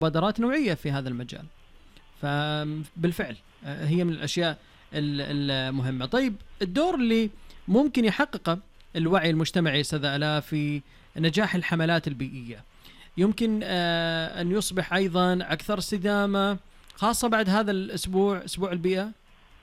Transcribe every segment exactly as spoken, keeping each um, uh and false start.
مبادرات نوعية في هذا المجال. فبالفعل هي من الأشياء المهمة. طيب الدور اللي ممكن يحققه الوعي المجتمعي أستاذ آلاء في نجاح الحملات البيئية، يمكن أن يصبح أيضا أكثر استدامة خاصة بعد هذا الأسبوع، أسبوع البيئة؟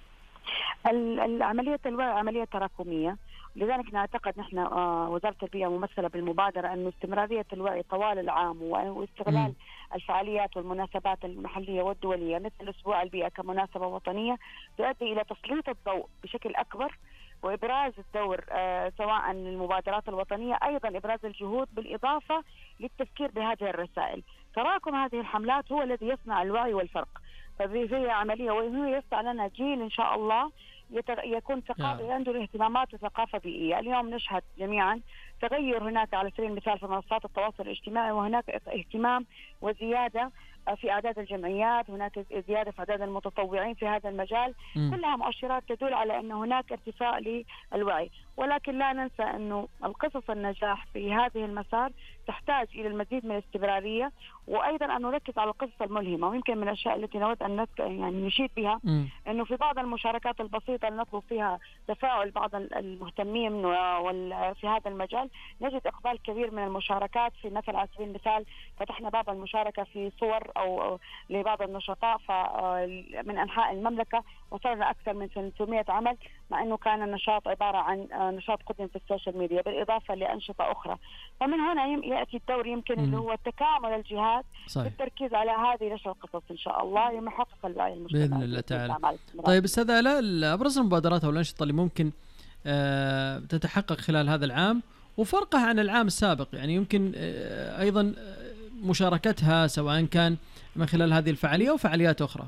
العملية الوعي عملية تراكمية، لذلك نعتقد نحن وزارة البيئة ممثلة بالمبادرة أن استمرارية الوعي طوال العام واستغلال م. الفعاليات والمناسبات المحلية والدولية مثل أسبوع البيئة كمناسبة وطنية تؤدي إلى تسليط الضوء بشكل أكبر وإبراز الدور آه سواء المبادرات الوطنية، أيضا إبراز الجهود بالإضافة للتفكير بهذه الرسائل. تراكم هذه الحملات هو الذي يصنع الوعي والفرق، فهي عملية وهو يصنع لنا جيل إن شاء الله يكون ثقافي عنده اهتمامات وثقافة بيئية. اليوم نشهد جميعا تغير هناك على سبيل المثال في منصات التواصل الاجتماعي، وهناك اهتمام وزيادة في أعداد الجمعيات، هناك زيادة في أعداد المتطوعين في هذا المجال. م. كلها مؤشرات تدل على أن هناك ارتفاع للوعي، ولكن لا ننسى أنه القصص النجاح في هذه المسار تحتاج إلى المزيد من الاستمرارية، وأيضا أن نركز على القصص الملهمة. ويمكن من الأشياء التي نود أن يعني نشيد بها م. أنه في بعض المشاركات البسيطة اللي نطلب فيها تفاعل بعض المهتمين في هذا المجال نجد إقبال كبير من المشاركات. في مثلا على سبيل المثال فتحنا باب المشاركة في صور أو لبعض النشطاء من أنحاء المملكة، وصلنا أكثر من ثلاثمائة عمل، مع أنه كان النشاط عبارة عن نشاط قدم في السوشيال ميديا بالإضافة لأنشطة أخرى. فمن هنا يأتي الدور يمكن م. اللي هو تكامل الجهات بالتركيز على هذه نشر القصص إن شاء الله لمحقق الوعي المجتمعي بإذن الله تعالى. طيب أستاذ آلاء، أبرز المبادرات أو الأنشطة اللي ممكن أه تتحقق خلال هذا العام وفرقها عن العام السابق، يعني يمكن أه أيضا مشاركتها سواء كان من خلال هذه الفعالية أو فعاليات أخرى؟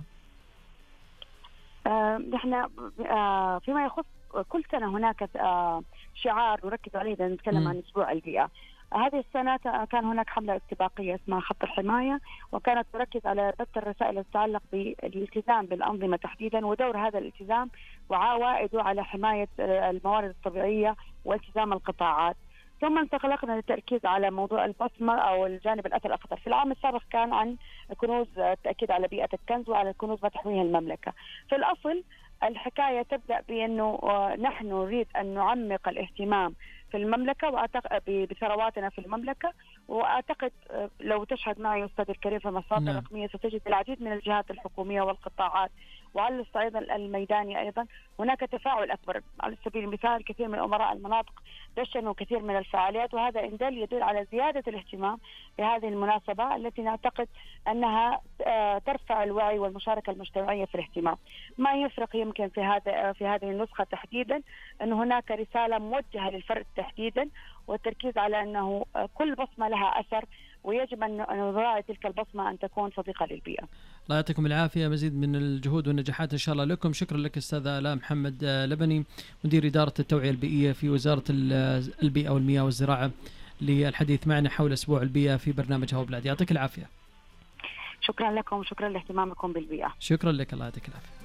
نحن آه آه فيما يخص كل سنة هناك آه شعار نركز عليه إذا نتكلم م. عن أسبوع البيئة. هذه السنة كان هناك حملة استباقية اسمها خط الحماية، وكانت تركز على بث الرسائل التي تتعلق بالالتزام بالأنظمة تحديدا ودور هذا الالتزام وعوائده على حماية الموارد الطبيعية والتزام القطاعات. ثم انتقلنا للتركيز على موضوع البصمة أو الجانب الأثر الأخضر. في العام السابق كان عن كنوز، التأكيد على بيئة الكنز وعلى كنوز ما تحويها المملكة. في الأصل الحكاية تبدأ بأنه نحن نريد أن نعمق الاهتمام في المملكة بثرواتنا في المملكة، وأعتقد لو تشهد معي أستاذ الكريم في المصادر الرقمية ستجد العديد من الجهات الحكومية والقطاعات، وعلى الصعيد الميداني أيضا هناك تفاعل أكبر. على سبيل المثال كثير من أمراء المناطق دشنوا كثير من الفعاليات، وهذا إن دل يدل على زيادة الاهتمام بهذه المناسبة التي نعتقد أنها ترفع الوعي والمشاركة المجتمعية في الاهتمام. ما يفرق يمكن في هذا في هذه النسخة تحديدا أن هناك رسالة موجهة للفرد تحديدا، والتركيز على أنه كل بصمة لها أثر، ويجب أن نراعي تلك البصمة أن تكون صديقة للبيئة. الله يعطيكم العافية، مزيد من الجهود والنجاحات إن شاء الله لكم. شكرا لك أستاذة آلاء محمد لبني، مدير إدارة التوعية البيئية في وزارة البيئة والمياه والزراعة، للحديث معنا حول أسبوع البيئة في برنامج هوا بلاد. يعطيك العافية. شكرا لكم وشكرا لاهتمامكم بالبيئة. شكرا لك، الله يعطيك العافية.